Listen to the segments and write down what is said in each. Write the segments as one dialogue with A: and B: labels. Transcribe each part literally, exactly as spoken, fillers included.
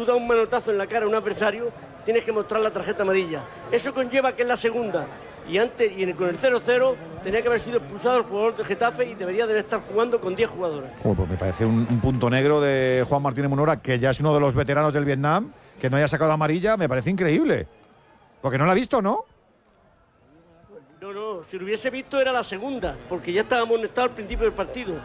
A: tú das un manotazo en la cara a un adversario, tienes que mostrar la tarjeta amarilla. Eso conlleva que es la segunda. Y antes, y con el cero cero, tenía que haber sido expulsado el jugador de Getafe y debería de estar jugando con diez jugadores.
B: Joder, pues me parece un, un punto negro de Juan Martínez Munora, que ya es uno de los veteranos del Vietnam, que no haya sacado amarilla, me parece increíble. Porque no la ha visto, ¿no?
A: No, no, si lo hubiese visto era la segunda, porque ya estaba amonestado al principio del partido.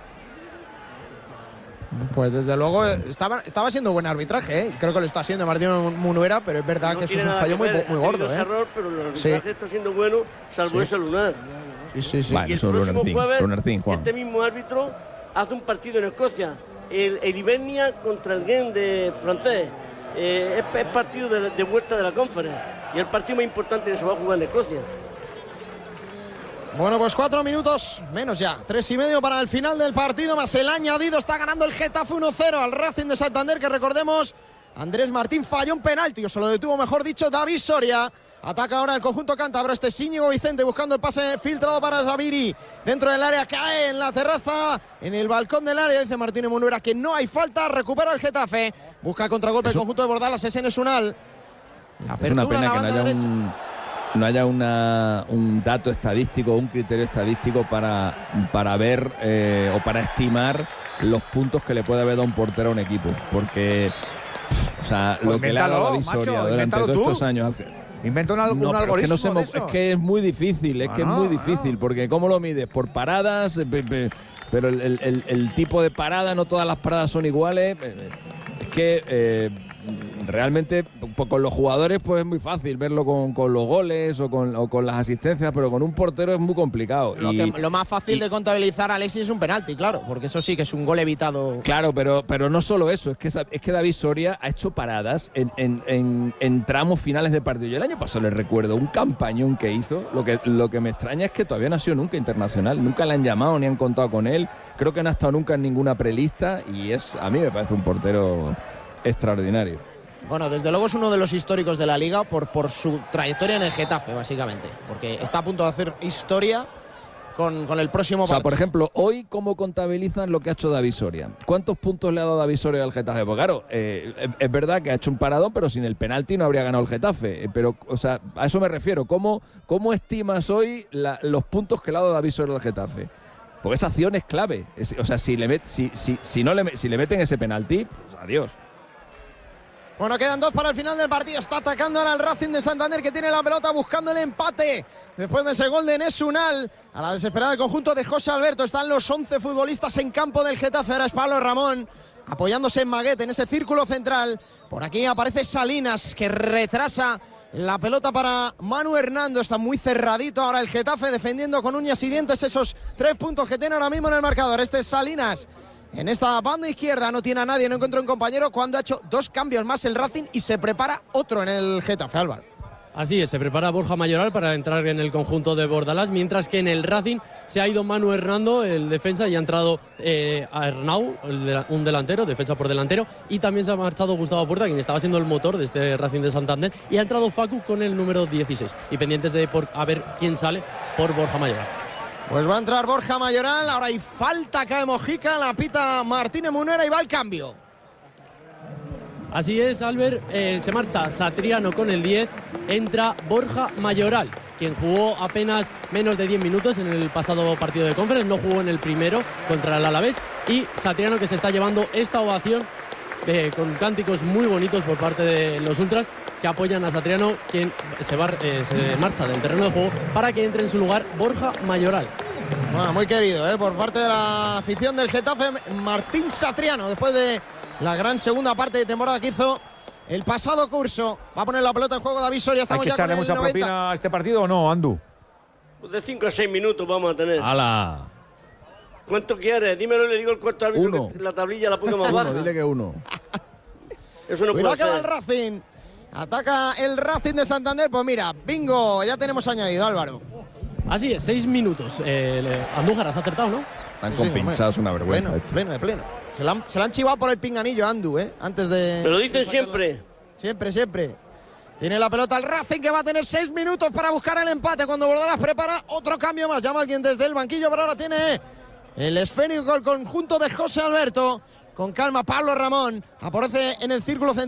C: Pues desde luego estaba, estaba siendo buen arbitraje, ¿eh? Creo que lo está siendo Martín Munuera, pero es verdad
A: No
C: que eso es un
A: nada
C: fallo
A: que
C: muy,
A: ver,
C: muy
A: ha
C: gordo,
A: tenido
C: ¿eh?
A: ese error, pero el arbitraje
C: Sí.
A: está siendo bueno, salvo
C: Sí.
A: ese lunar.
C: Sí, sí, sí.
D: Vale,
A: Y el
D: eso es
A: próximo
D: Lunarcín,
A: jueves,
D: Lunarcín, Juan.
A: este mismo árbitro hace un partido en Escocia, el, el Hibernia contra el Gent de francés. Eh, es, es partido de, de vuelta de la Conference y el partido más importante que se va a jugar en Escocia.
C: Bueno, pues cuatro minutos menos ya. Tres y medio para el final del partido, más el añadido. Está ganando el Getafe uno cero al Racing de Santander, que recordemos, Andrés Martín falló un penalti, o se lo detuvo, mejor dicho, David Soria. Ataca ahora el conjunto cántabro, este es Íñigo Vicente buscando el pase filtrado para Zaviri. Dentro del área, cae en la terraza, en el balcón del área, dice Martínez Munuera que no hay falta, recupera el Getafe. Busca el contragolpe el conjunto de Bordalas, es Enes Unal.
D: Es una pena que no haya un, no haya una, un dato estadístico, un criterio estadístico para, para ver eh, o para estimar los puntos que le puede haber dado un portero a un equipo. Porque, o sea,
B: Pues
D: lo que le ha dado a David Soria durante todos
B: tú.
D: estos años.
B: Inventa un, un
D: no,
B: algoritmo
D: es que, no se
B: de
D: mo-
B: eso.
D: es que es muy difícil, es
B: Ah,
D: que
B: no,
D: es muy
B: ah,
D: difícil,
B: no.
D: porque ¿cómo lo mides? Por paradas, eh, pe- pe- pero el, el- el- el tipo de parada, no todas las paradas son iguales. eh, Es que eh, realmente pues, con los jugadores pues es muy fácil verlo con, con los goles o con, o con las asistencias, pero con un portero es muy complicado.
C: Lo,
D: Y-
C: que- lo más fácil
D: y-
C: de contabilizar, Alexis, es un penalti, claro, porque eso sí que es un gol evitado.
D: Claro, pero, pero no solo eso, es que, sa- es que David Soria ha hecho paradas en, en- en- en tramos finales de partido. Yo el año pasado le recuerdo un campañón que hizo. Lo que, lo que me extraña es que todavía no ha sido nunca internacional, nunca le han llamado ni han contado con él. Creo que no ha estado nunca en ninguna prelista y es, a mí me parece un portero extraordinario.
C: Bueno, desde luego es uno de los históricos de la Liga por, por su trayectoria en el Getafe, básicamente, porque está a punto de hacer historia con, con el próximo
D: O sea,
C: partido.
D: por ejemplo, hoy, ¿cómo contabilizan lo que ha hecho David Soria? ¿Cuántos puntos le ha dado David Soria al Getafe? Pues claro, eh, es- es verdad que ha hecho un paradón, pero sin el penalti no habría ganado el Getafe. Eh, Pero, o sea, a eso me refiero. ¿Cómo, cómo estimas hoy la- los puntos que le ha dado David Soria al Getafe? Porque esa acción es clave. Es- o sea, si le, met- si, si, si no le, met- si le meten ese penalti, pues adiós.
C: Bueno, quedan dos para el final del partido. Está atacando ahora el Racing de Santander, que tiene la pelota buscando el empate. Después de ese gol de Enes Unal, a la desesperada del conjunto de José Alberto. Están los once futbolistas en campo del Getafe. Ahora es Pablo Ramón, apoyándose en Maguete, en ese círculo central. Por aquí aparece Salinas, que retrasa la pelota para Manu Hernando. Está muy cerradito ahora el Getafe, defendiendo con uñas y dientes esos tres puntos que tiene ahora mismo en el marcador. Este es Salinas. En esta banda izquierda no tiene a nadie, no encuentra un compañero, cuando ha hecho dos cambios más el Racing y se prepara otro en el Getafe, Álvaro.
E: Así es, se prepara Borja Mayoral para entrar en el conjunto de Bordalás, mientras que en el Racing se ha ido Manu Hernando, el defensa, y ha entrado eh, a Arnau, el de- un delantero, defensa por delantero, y también se ha marchado Gustavo Puerta, quien estaba siendo el motor de este Racing de Santander, y ha entrado Facu con el número dieciséis, y pendientes de por, a ver quién sale por Borja Mayoral.
C: Pues va a entrar Borja Mayoral, ahora hay falta acá de Mojica, la pita Martínez Munera y va el cambio.
E: Así es, Albert, eh, se marcha Satriano con el diez, entra Borja Mayoral, quien jugó apenas menos de diez minutos en el pasado partido de Conference, no jugó en el primero contra el Alavés, y Satriano, que se está llevando esta ovación eh, con cánticos muy bonitos por parte de los ultras que apoyan a Satriano, quien se, va, eh, se marcha del terreno de juego para que entre en su lugar Borja Mayoral.
C: Bueno, muy querido, ¿eh? Por parte de la afición del Getafe, Martín Satriano, después de la gran segunda parte de temporada que hizo el pasado curso. Va a poner la pelota en juego David Soria.
B: ¿Hay
C: Estamos
B: que
C: ya
B: echarle
C: con el
B: mucha
C: noventa.
B: propina a este partido o no, Andu?
A: Pues de cinco a seis minutos vamos a tener.
D: ¡Hala!
A: ¿Cuánto quieres? Dímelo y le digo el cuarto árbitro
D: Uno.
A: que la tablilla la ponga más baja.
D: Uno, dile que uno.
A: Eso no
C: Cuidado
A: puede
C: que va el
A: ser.
C: Racing. Ataca el Racing de Santander. Pues mira, bingo, ya tenemos añadido, Álvaro.
E: Así es, seis minutos. Eh, le- Andújar, has acertado, ¿no?
D: Están
C: Sí,
D: compinchados, una vergüenza.
C: Pleno,
D: esto.
C: pleno, de pleno. Se la, han, se la han chivado por el pinganillo a Andu, ¿eh? Antes de.
A: Me lo dicen
C: de sacarla.
A: siempre.
C: Siempre, siempre. Tiene la pelota el Racing, que va a tener seis minutos para buscar el empate. Cuando Bordalas prepara otro cambio más. Llama a alguien desde el banquillo, pero ahora tiene el esférico, el conjunto de José Alberto. Con calma, Pablo Ramón aparece en el círculo central.